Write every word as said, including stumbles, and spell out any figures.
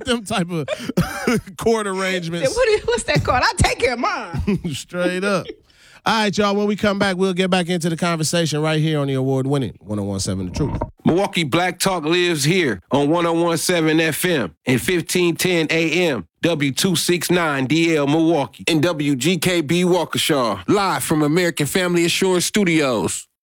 want them type of court arrangements. What is, what's that called? I take care of mine. Straight up. All right, y'all. When we come back, we'll get back into the conversation right here on the award-winning one oh one seven The Truth. Milwaukee Black Talk lives here on one oh one seven F M and fifteen ten A M. W two sixty-nine D L Milwaukee and W G K B Waukesha, live from American Family Assurance Studios.